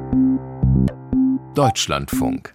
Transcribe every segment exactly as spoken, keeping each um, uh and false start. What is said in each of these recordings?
Deutschlandfunk.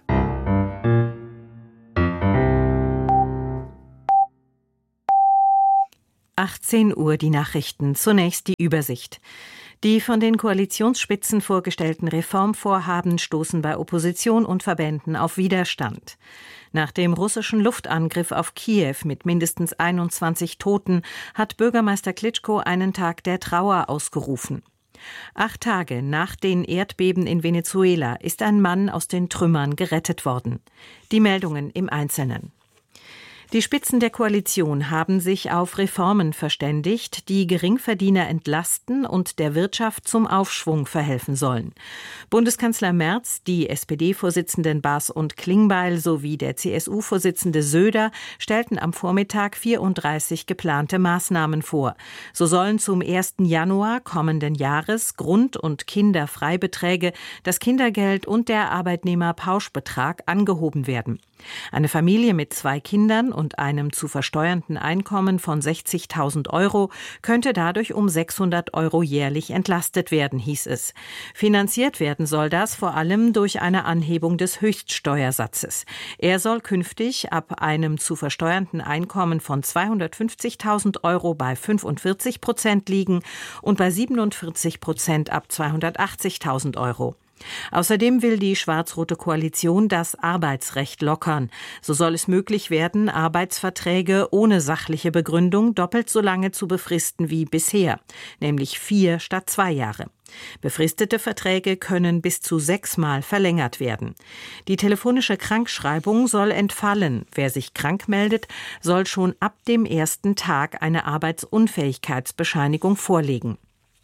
achtzehn Uhr die Nachrichten. Zunächst die Übersicht. Die von den Koalitionsspitzen vorgestellten Reformvorhaben stoßen bei Opposition und Verbänden auf Widerstand. Nach dem russischen Luftangriff auf Kiew mit mindestens einundzwanzig Toten hat Bürgermeister Klitschko einen Tag der Trauer ausgerufen. Acht Tage nach den Erdbeben in Venezuela ist ein Mann aus den Trümmern gerettet worden. Die Meldungen im Einzelnen. Die Spitzen der Koalition haben sich auf Reformen verständigt, die Geringverdiener entlasten und der Wirtschaft zum Aufschwung verhelfen sollen. Bundeskanzler Merz, die S P D-Vorsitzenden Baas und Klingbeil sowie der C S U-Vorsitzende Söder stellten am Vormittag vierunddreißig geplante Maßnahmen vor. So sollen zum ersten Januar kommenden Jahres Grund- und Kinderfreibeträge, das Kindergeld und der Arbeitnehmerpauschbetrag angehoben werden. Eine Familie mit zwei Kindern und einem zu versteuernden Einkommen von sechzigtausend Euro könnte dadurch um sechshundert Euro jährlich entlastet werden, hieß es. Finanziert werden soll das vor allem durch eine Anhebung des Höchststeuersatzes. Er soll künftig ab einem zu versteuernden Einkommen von zweihundertfünfzigtausend Euro bei fünfundvierzig Prozent liegen und bei siebenundvierzig Prozent ab zweihundertachtzigtausend Euro. Außerdem will die schwarz-rote Koalition das Arbeitsrecht lockern. So soll es möglich werden, Arbeitsverträge ohne sachliche Begründung doppelt so lange zu befristen wie bisher, nämlich vier statt zwei Jahre. Befristete Verträge können bis zu sechsmal verlängert werden. Die telefonische Krankschreibung soll entfallen. Wer sich krank meldet, soll schon ab dem ersten Tag eine Arbeitsunfähigkeitsbescheinigung vorlegen.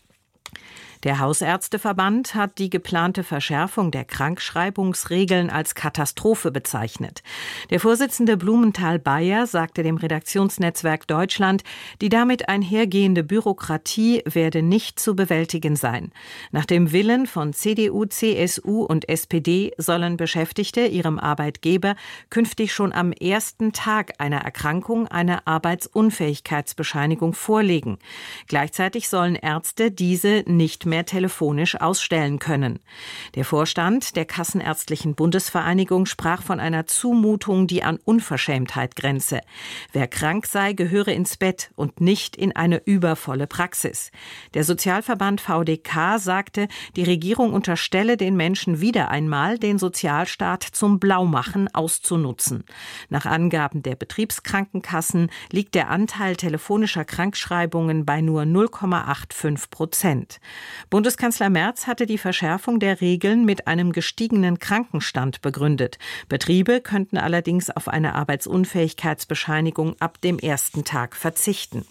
Der Hausärzteverband hat die geplante Verschärfung der Krankschreibungsregeln als Katastrophe bezeichnet. Der Vorsitzende Blumenthal-Beyer sagte dem Redaktionsnetzwerk Deutschland, die damit einhergehende Bürokratie werde nicht zu bewältigen sein. Nach dem Willen von C D U, C S U und S P D sollen Beschäftigte ihrem Arbeitgeber künftig schon am ersten Tag einer Erkrankung eine Arbeitsunfähigkeitsbescheinigung vorlegen. Gleichzeitig sollen Ärzte diese nicht mehr mehr telefonisch ausstellen können. Der Vorstand der Kassenärztlichen Bundesvereinigung sprach von einer Zumutung, die an Unverschämtheit grenze. Wer krank sei, gehöre ins Bett und nicht in eine übervolle Praxis. Der Sozialverband V D K sagte, die Regierung unterstelle den Menschen wieder einmal, den Sozialstaat zum Blaumachen auszunutzen. Nach Angaben der Betriebskrankenkassen liegt der Anteil telefonischer Krankschreibungen bei nur null Komma fünfundachtzig Prozent. Bundeskanzler Merz hatte die Verschärfung der Regeln mit einem gestiegenen Krankenstand begründet. Betriebe könnten allerdings auf eine Arbeitsunfähigkeitsbescheinigung ab dem ersten Tag verzichten.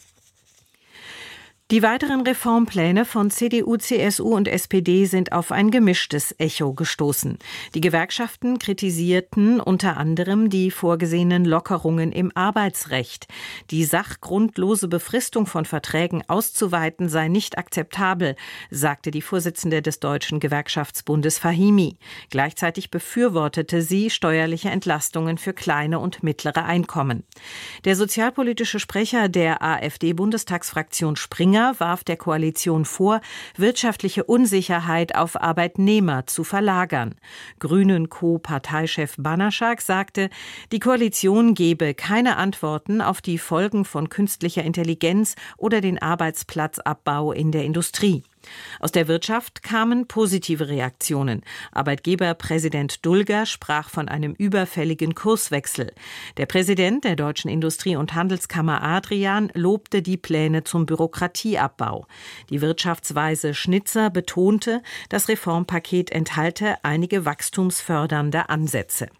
Die weiteren Reformpläne von C D U, C S U und S P D sind auf ein gemischtes Echo gestoßen. Die Gewerkschaften kritisierten unter anderem die vorgesehenen Lockerungen im Arbeitsrecht. Die sachgrundlose Befristung von Verträgen auszuweiten sei nicht akzeptabel, sagte die Vorsitzende des Deutschen Gewerkschaftsbundes Fahimi. Gleichzeitig befürwortete sie steuerliche Entlastungen für kleine und mittlere Einkommen. Der sozialpolitische Sprecher der AfD-Bundestagsfraktion Springer warf der Koalition vor, wirtschaftliche Unsicherheit auf Arbeitnehmer zu verlagern. Grünen-Co-Parteichef Banaschak sagte, die Koalition gebe keine Antworten auf die Folgen von künstlicher Intelligenz oder den Arbeitsplatzabbau in der Industrie. Aus der Wirtschaft kamen positive Reaktionen. Arbeitgeberpräsident Dulger sprach von einem überfälligen Kurswechsel. Der Präsident der Deutschen Industrie- und Handelskammer Adrian lobte die Pläne zum Bürokratieabbau. Die Wirtschaftsweise Schnitzer betonte, das Reformpaket enthalte einige wachstumsfördernde Ansätze.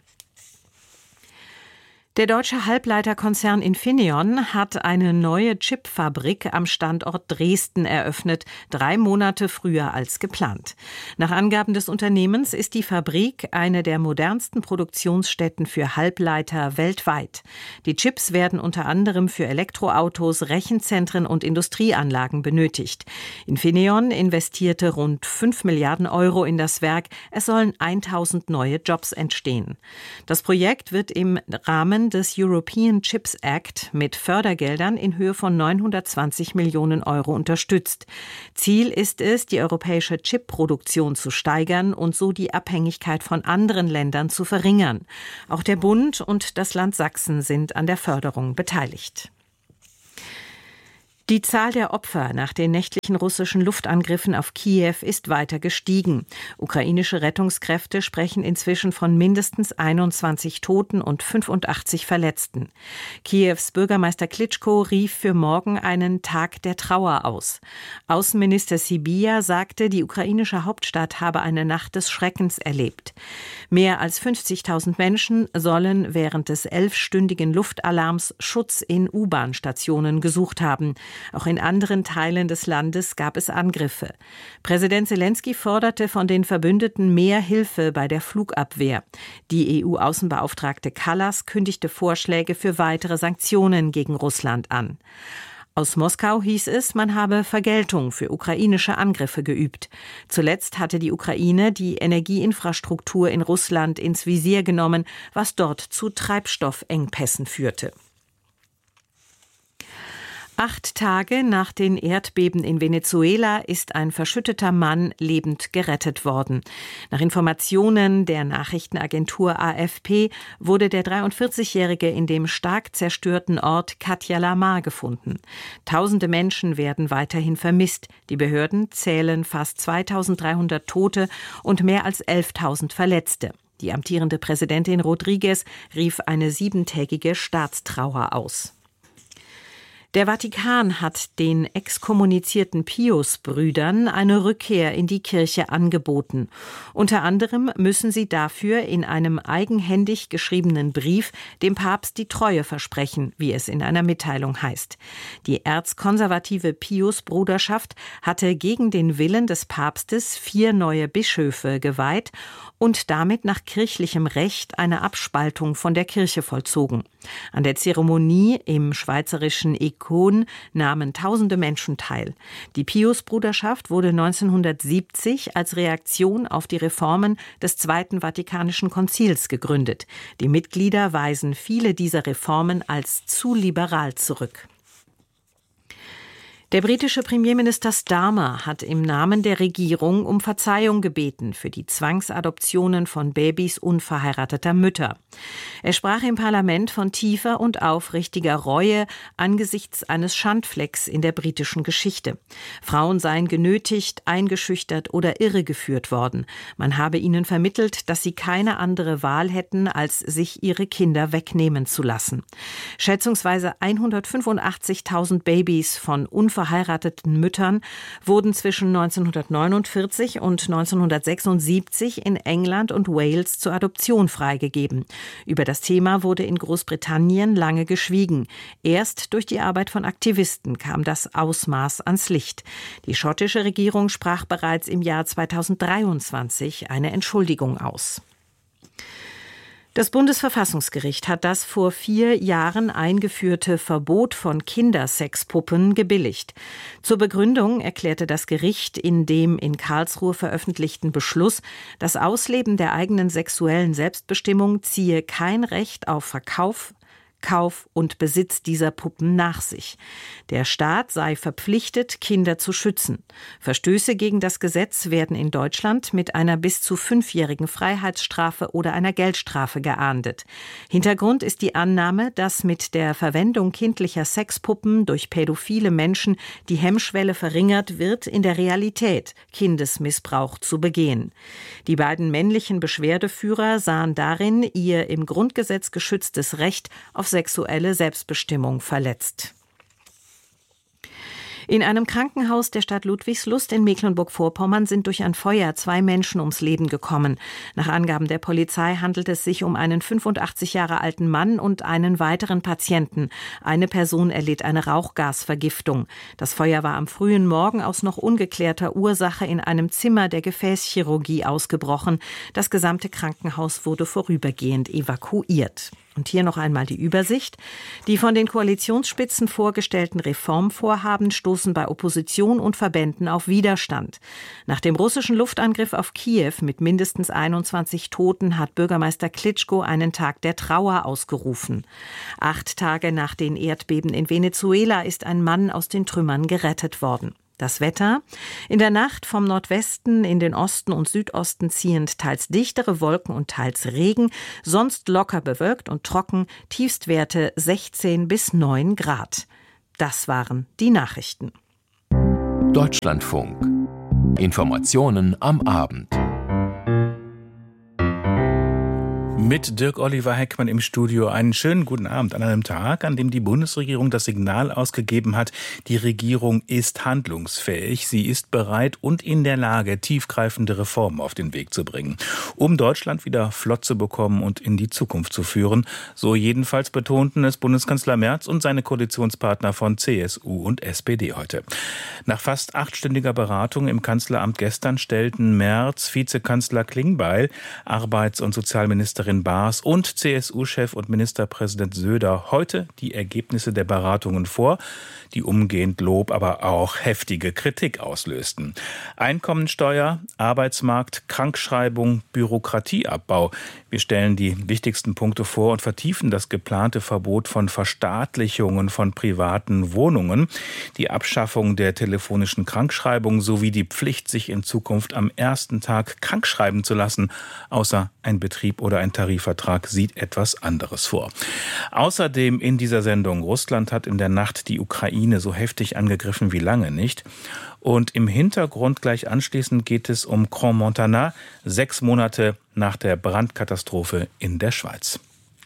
Der deutsche Halbleiterkonzern Infineon hat eine neue Chipfabrik am Standort Dresden eröffnet, drei Monate früher als geplant. Nach Angaben des Unternehmens ist die Fabrik eine der modernsten Produktionsstätten für Halbleiter weltweit. Die Chips werden unter anderem für Elektroautos, Rechenzentren und Industrieanlagen benötigt. Infineon investierte rund fünf Milliarden Euro in das Werk. Es sollen tausend neue Jobs entstehen. Das Projekt wird im Rahmen Rahmen des European Chips Act mit Fördergeldern in Höhe von neunhundertzwanzig Millionen Euro unterstützt. Ziel ist es, die europäische Chipproduktion zu steigern und so die Abhängigkeit von anderen Ländern zu verringern. Auch der Bund und das Land Sachsen sind an der Förderung beteiligt. Die Zahl der Opfer nach den nächtlichen russischen Luftangriffen auf Kiew ist weiter gestiegen. Ukrainische Rettungskräfte sprechen inzwischen von mindestens einundzwanzig Toten und fünfundachtzig Verletzten. Kiews Bürgermeister Klitschko rief für morgen einen Tag der Trauer aus. Außenminister Sybiha sagte, die ukrainische Hauptstadt habe eine Nacht des Schreckens erlebt. Mehr als fünfzigtausend Menschen sollen während des elfstündigen Luftalarms Schutz in U-Bahn-Stationen gesucht haben. Auch in anderen Teilen des Landes gab es Angriffe. Präsident Selenskyj forderte von den Verbündeten mehr Hilfe bei der Flugabwehr. Die E U-Außenbeauftragte Kallas kündigte Vorschläge für weitere Sanktionen gegen Russland an. Aus Moskau hieß es, man habe Vergeltung für ukrainische Angriffe geübt. Zuletzt hatte die Ukraine die Energieinfrastruktur in Russland ins Visier genommen, was dort zu Treibstoffengpässen führte. Acht Tage nach den Erdbeben in Venezuela ist ein verschütteter Mann lebend gerettet worden. Nach Informationen der Nachrichtenagentur A F P wurde der dreiundvierzigjährige in dem stark zerstörten Ort Katja-La-Mar gefunden. Tausende Menschen werden weiterhin vermisst. Die Behörden zählen fast zweitausenddreihundert Tote und mehr als elftausend Verletzte. Die amtierende Präsidentin Rodriguez rief eine siebentägige Staatstrauer aus. Der Vatikan hat den exkommunizierten Pius-Brüdern eine Rückkehr in die Kirche angeboten. Unter anderem müssen sie dafür in einem eigenhändig geschriebenen Brief dem Papst die Treue versprechen, wie es in einer Mitteilung heißt. Die erzkonservative Pius-Bruderschaft hatte gegen den Willen des Papstes vier neue Bischöfe geweiht und damit nach kirchlichem Recht eine Abspaltung von der Kirche vollzogen. An der Zeremonie im schweizerischen Econ nahmen tausende Menschen teil. Die Pius-Bruderschaft wurde neunzehnhundertsiebzig als Reaktion auf die Reformen des Zweiten Vatikanischen Konzils gegründet. Die Mitglieder weisen viele dieser Reformen als zu liberal zurück. Der britische Premierminister Starmer hat im Namen der Regierung um Verzeihung gebeten für die Zwangsadoptionen von Babys unverheirateter Mütter. Er sprach im Parlament von tiefer und aufrichtiger Reue angesichts eines Schandflecks in der britischen Geschichte. Frauen seien genötigt, eingeschüchtert oder irregeführt worden. Man habe ihnen vermittelt, dass sie keine andere Wahl hätten, als sich ihre Kinder wegnehmen zu lassen. Schätzungsweise hundertfünfundachtzigtausend Babys von unverheirateten verheirateten Müttern wurden zwischen neunzehnhundertneunundvierzig und neunzehnhundertsechsundsiebzig in England und Wales zur Adoption freigegeben. Über das Thema wurde in Großbritannien lange geschwiegen. Erst durch die Arbeit von Aktivisten kam das Ausmaß ans Licht. Die schottische Regierung sprach bereits im Jahr zweitausenddreiundzwanzig eine Entschuldigung aus. Das Bundesverfassungsgericht hat das vor vier Jahren eingeführte Verbot von Kindersexpuppen gebilligt. Zur Begründung erklärte das Gericht in dem in Karlsruhe veröffentlichten Beschluss, das Ausleben der eigenen sexuellen Selbstbestimmung ziehe kein Recht auf Verkauf, Kauf und Besitz dieser Puppen nach sich. Der Staat sei verpflichtet, Kinder zu schützen. Verstöße gegen das Gesetz werden in Deutschland mit einer bis zu fünfjährigen Freiheitsstrafe oder einer Geldstrafe geahndet. Hintergrund ist die Annahme, dass mit der Verwendung kindlicher Sexpuppen durch pädophile Menschen die Hemmschwelle verringert wird, in der Realität Kindesmissbrauch zu begehen. Die beiden männlichen Beschwerdeführer sahen darin ihr im Grundgesetz geschütztes Recht auf sexuelle Selbstbestimmung verletzt. In einem Krankenhaus der Stadt Ludwigslust in Mecklenburg-Vorpommern sind durch ein Feuer zwei Menschen ums Leben gekommen. Nach Angaben der Polizei handelt es sich um einen fünfundachtzig Jahre alten Mann und einen weiteren Patienten. Eine Person erlitt eine Rauchgasvergiftung. Das Feuer war am frühen Morgen aus noch ungeklärter Ursache in einem Zimmer der Gefäßchirurgie ausgebrochen. Das gesamte Krankenhaus wurde vorübergehend evakuiert. Und hier noch einmal die Übersicht. Die von den Koalitionsspitzen vorgestellten Reformvorhaben stoßen bei Opposition und Verbänden auf Widerstand. Nach dem russischen Luftangriff auf Kiew mit mindestens einundzwanzig Toten hat Bürgermeister Klitschko einen Tag der Trauer ausgerufen. Acht Tage nach den Erdbeben in Venezuela ist ein Mann aus den Trümmern gerettet worden. Das Wetter: In der Nacht vom Nordwesten in den Osten und Südosten ziehend teils dichtere Wolken und teils Regen, sonst locker bewölkt und trocken, Tiefstwerte sechzehn bis neun Grad. Das waren die Nachrichten. Deutschlandfunk. Informationen am Abend. Mit Dirk Oliver Heckmann im Studio. Einen schönen guten Abend an einem Tag, an dem die Bundesregierung das Signal ausgegeben hat, die Regierung ist handlungsfähig, sie ist bereit und in der Lage, tiefgreifende Reformen auf den Weg zu bringen, um Deutschland wieder flott zu bekommen und in die Zukunft zu führen. So jedenfalls betonten es Bundeskanzler Merz und seine Koalitionspartner von C S U und S P D heute. Nach fast achtstündiger Beratung im Kanzleramt gestern stellten Merz, Vizekanzler Klingbeil, Arbeits- und Sozialministerin Baas und C S U-Chef und Ministerpräsident Söder heute die Ergebnisse der Beratungen vor, die umgehend Lob, aber auch heftige Kritik auslösten. Einkommensteuer, Arbeitsmarkt, Krankschreibung, Bürokratieabbau. Wir stellen die wichtigsten Punkte vor und vertiefen das geplante Verbot von Verstaatlichungen von privaten Wohnungen, die Abschaffung der telefonischen Krankschreibung sowie die Pflicht, sich in Zukunft am ersten Tag krankschreiben zu lassen, außer ein Betrieb oder ein Tarifvertrag sieht etwas anderes vor. Außerdem in dieser Sendung: Russland hat in der Nacht die Ukraine so heftig angegriffen wie lange nicht. Und im Hintergrund gleich anschließend geht es um Crans-Montana, sechs Monate nach der Brandkatastrophe in der Schweiz.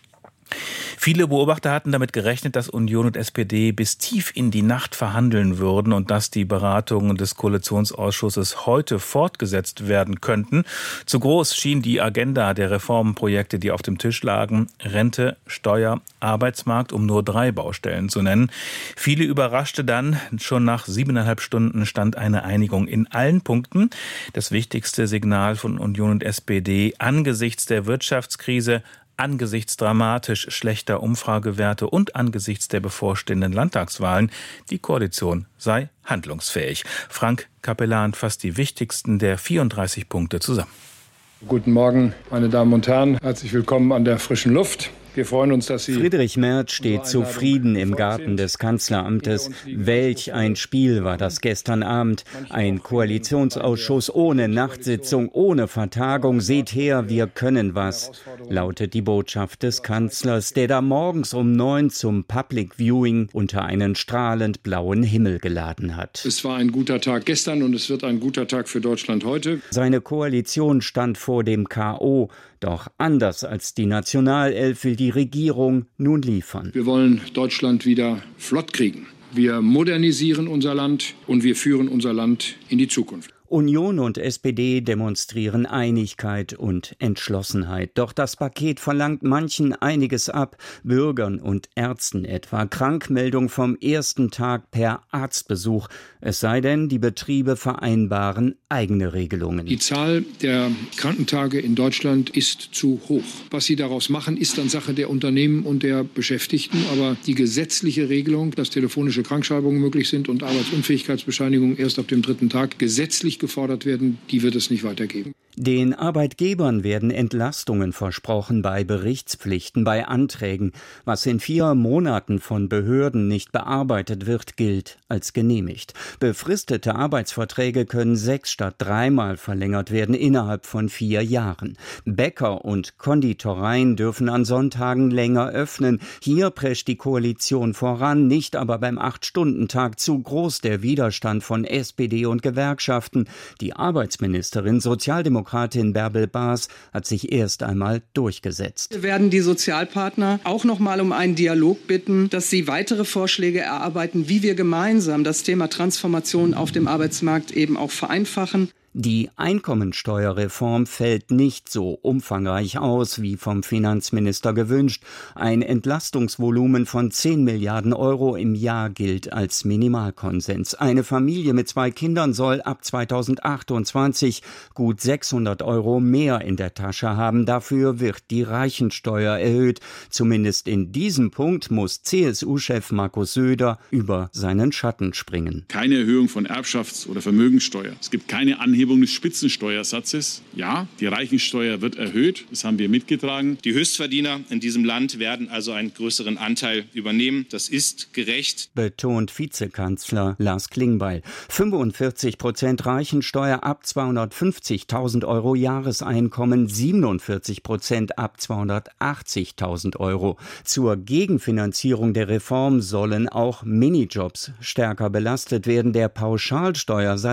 Viele Beobachter hatten damit gerechnet, dass Union und S P D bis tief in die Nacht verhandeln würden und dass die Beratungen des Koalitionsausschusses heute fortgesetzt werden könnten. Zu groß schien die Agenda der Reformprojekte, die auf dem Tisch lagen: Rente, Steuer, Arbeitsmarkt, um nur drei Baustellen zu nennen. Viele überraschte dann, schon nach siebeneinhalb Stunden stand eine Einigung in allen Punkten. Das wichtigste Signal von Union und S P D angesichts der Wirtschaftskrise, angesichts dramatisch schlechter Umfragewerte und angesichts der bevorstehenden Landtagswahlen: die Koalition sei handlungsfähig. Frank Capellan fasst die wichtigsten der vierunddreißig Punkte zusammen. Guten Morgen, meine Damen und Herren. Herzlich willkommen an der frischen Luft. Wir freuen uns, dass Sie... Friedrich Merz steht zufrieden im Garten des Kanzleramtes. Welch ein Spiel war das gestern Abend. Ein Koalitionsausschuss ohne Nachtsitzung, ohne Vertagung. Seht her, wir können was, lautet die Botschaft des Kanzlers, der da morgens um neun zum Public Viewing unter einen strahlend blauen Himmel geladen hat. Es war ein guter Tag gestern und es wird ein guter Tag für Deutschland heute. Seine Koalition stand vor dem K O. Doch anders als die Nationalelf will die Regierung nun liefern. Wir wollen Deutschland wieder flott kriegen. Wir modernisieren unser Land und wir führen unser Land in die Zukunft. Union und S P D demonstrieren Einigkeit und Entschlossenheit. Doch das Paket verlangt manchen einiges ab, Bürgern und Ärzten etwa. Krankmeldung vom ersten Tag per Arztbesuch. Es sei denn, die Betriebe vereinbaren eigene Regelungen. Die Zahl der Krankentage in Deutschland ist zu hoch. Was sie daraus machen, ist dann Sache der Unternehmen und der Beschäftigten. Aber die gesetzliche Regelung, dass telefonische Krankschreibungen möglich sind und Arbeitsunfähigkeitsbescheinigungen erst ab dem dritten Tag gesetzlich gefordert werden, die wird es nicht weitergeben. Den Arbeitgebern werden Entlastungen versprochen bei Berichtspflichten, bei Anträgen. Was in vier Monaten von Behörden nicht bearbeitet wird, gilt als genehmigt. Befristete Arbeitsverträge können sechs statt dreimal verlängert werden innerhalb von vier Jahren. Bäcker und Konditoreien dürfen an Sonntagen länger öffnen. Hier prescht die Koalition voran, nicht aber beim Acht-Stunden-Tag. Zu groß der Widerstand von S P D und Gewerkschaften. Die Arbeitsministerin, Sozialdemokratin Bärbel Baas, hat sich erst einmal durchgesetzt. Wir werden die Sozialpartner auch noch mal um einen Dialog bitten, dass sie weitere Vorschläge erarbeiten, wie wir gemeinsam das Thema Transformation auf dem Arbeitsmarkt eben auch vereinfachen. Die Einkommensteuerreform fällt nicht so umfangreich aus, wie vom Finanzminister gewünscht. Ein Entlastungsvolumen von zehn Milliarden Euro im Jahr gilt als Minimalkonsens. Eine Familie mit zwei Kindern soll ab zweitausendachtundzwanzig gut sechshundert Euro mehr in der Tasche haben. Dafür wird die Reichensteuer erhöht. Zumindest in diesem Punkt muss C S U-Chef Markus Söder über seinen Schatten springen. Keine Erhöhung von Erbschafts- oder Vermögenssteuer. Es gibt keine Anhebung des Spitzensteuersatzes. Ja, die Reichensteuer wird erhöht. Das haben wir mitgetragen. Die Höchstverdiener in diesem Land werden also einen größeren Anteil übernehmen. Das ist gerecht, betont Vizekanzler Lars Klingbeil. fünfundvierzig Prozent Reichensteuer ab zweihundertfünfzigtausend Euro Jahreseinkommen, siebenundvierzig Prozent ab zweihundertachtzigtausend Euro. Zur Gegenfinanzierung der Reform sollen auch Minijobs stärker belastet werden. Der Pauschalsteuersatz